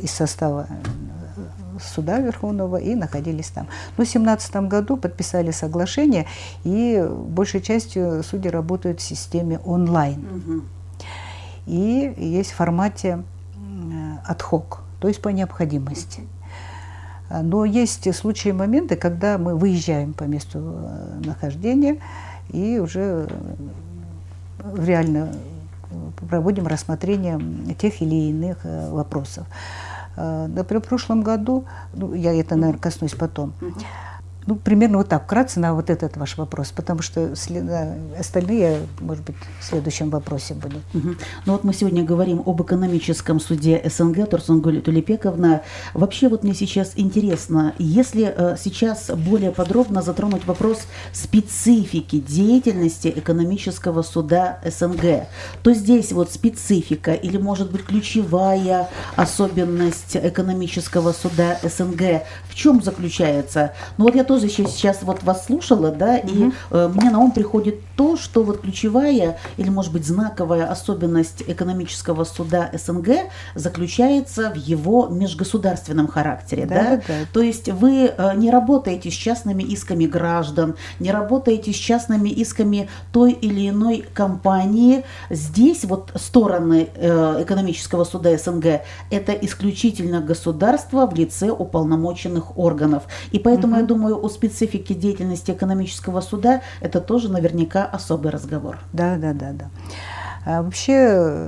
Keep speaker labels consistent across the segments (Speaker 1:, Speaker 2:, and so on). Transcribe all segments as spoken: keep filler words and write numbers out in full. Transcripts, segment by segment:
Speaker 1: из состава суда Верховного и находились там. Но в семнадцатом году подписали соглашение, и большей частью судьи работают в системе онлайн. Угу. И есть в формате ad-hoc, то есть по необходимости. Но есть случаи и моменты, когда мы выезжаем по месту нахождения и уже реально проводим рассмотрение тех или иных вопросов. Например, в прошлом году, ну, я это, наверное, коснусь потом, ну, примерно вот так, вкратце на вот этот ваш вопрос, потому что остальные, может быть, в следующем вопросе будут.
Speaker 2: Угу. Ну вот мы сегодня говорим об экономическом суде СНГ. Турсунгуль Тулепековна, вообще вот мне сейчас интересно, если э, сейчас более подробно затронуть вопрос специфики деятельности экономического суда СНГ, то здесь вот специфика или, может быть, ключевая особенность экономического суда СНГ в чем заключается? Ну вот я тоже сейчас вот вас слушала, да, угу. и э, мне на ум приходит то, что вот ключевая или, может быть, знаковая особенность экономического суда СНГ заключается в его межгосударственном характере, да, да? Да, да. То есть вы э, не работаете с частными исками граждан, не работаете с частными исками той или иной компании. Здесь вот стороны э, экономического суда СНГ это исключительно государство в лице уполномоченных органов. И поэтому, угу. я думаю, о специфике деятельности экономического суда это тоже наверняка особый разговор.
Speaker 1: Да, да, да, да. А вообще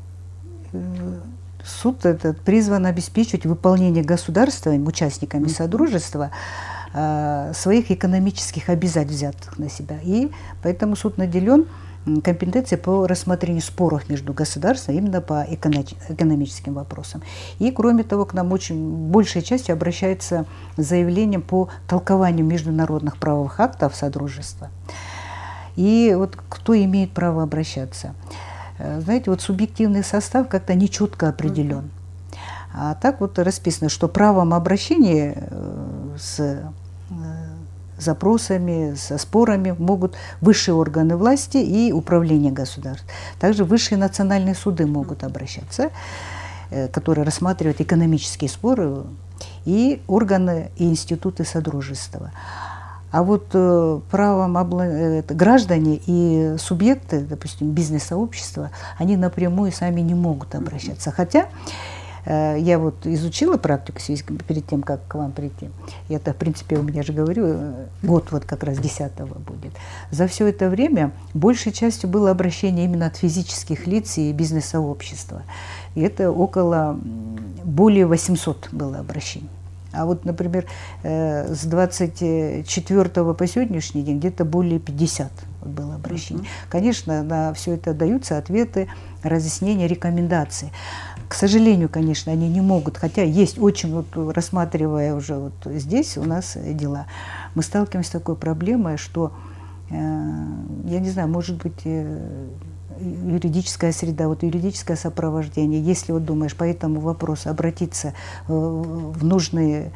Speaker 1: суд этот призван обеспечивать выполнение государством, участниками mm-hmm. содружества, своих экономических обязательств, взятых на себя. И поэтому суд наделен компетенцией по рассмотрению споров между государством именно по экономическим вопросам. И, кроме того, к нам очень большей частью обращается с заявлением по толкованию международных правовых актов Содружества. И вот кто имеет право обращаться? Знаете, вот субъективный состав как-то нечетко определен. А так вот расписано, что правом обращения с запросами, со спорами могут высшие органы власти и управление государств. Также высшие национальные суды могут обращаться, которые рассматривают экономические споры, и органы и институты Содружества. А вот э, правом обла... это, граждане и субъекты, допустим, бизнес-сообщества, они напрямую сами не могут обращаться. Хотя э, я вот изучила практику перед тем, как к вам прийти. Это, в принципе, у меня же говорю, год вот как раз десятого будет. За все это время большей частью было обращение именно от физических лиц и бизнес-сообщества. И это около, более восьмисот было обращений. А вот, например, с двадцать четвёртого по сегодняшний день где-то более пятидесяти было обращений. Uh-huh. Конечно, на все это даются ответы, разъяснения, рекомендации. К сожалению, конечно, они не могут, хотя есть очень, вот, рассматривая уже вот здесь у нас дела, мы сталкиваемся с такой проблемой, что, э, я не знаю, может быть, э, юридическая среда, вот юридическое сопровождение, если вот думаешь по этому вопросу обратиться в нужные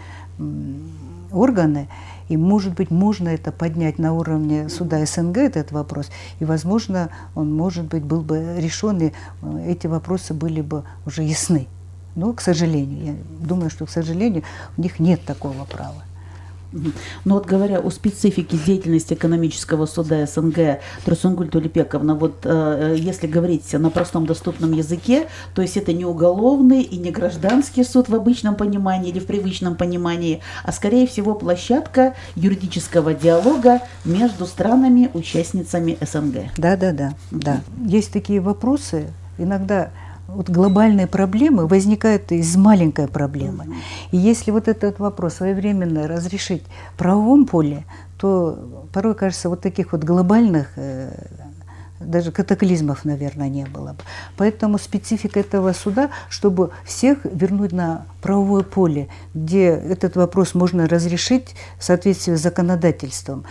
Speaker 1: органы, и, может быть, можно это поднять на уровне суда СНГ, этот вопрос, и, возможно, он, может быть, был бы решен, и эти вопросы были бы уже ясны. Но, к сожалению, я думаю, что, к сожалению, у них нет такого права.
Speaker 2: Ну вот говоря о специфике деятельности экономического суда СНГ, Турсунгуль Тулепековна, вот э, если говорить на простом доступном языке, то есть это не уголовный и не гражданский суд в обычном понимании или в привычном понимании, а скорее всего площадка юридического диалога между странами-участницами СНГ.
Speaker 1: Да, да, да, да. Есть такие вопросы, иногда вот глобальные проблемы возникают из маленькой проблемы. Mm-hmm. И если вот этот вопрос своевременно разрешить в правовом поле, то порой, кажется, вот таких вот глобальных, э, даже катаклизмов, наверное, не было бы. Поэтому специфика этого суда, чтобы всех вернуть на правовое поле, где этот вопрос можно разрешить в соответствии с законодательством.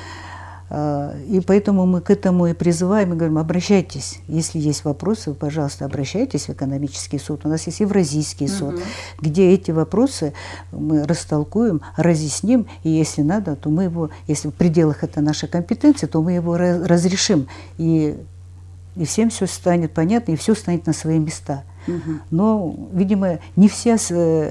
Speaker 1: И поэтому мы к этому и призываем, и говорим, обращайтесь, если есть вопросы, пожалуйста, обращайтесь в экономический суд. У нас есть Евразийский суд, угу. где эти вопросы мы растолкуем, разъясним, и если надо, то мы его, если в пределах это нашей компетенции, то мы его разрешим, и, и всем все станет понятно, и все станет на свои места. Угу. Но, видимо, не все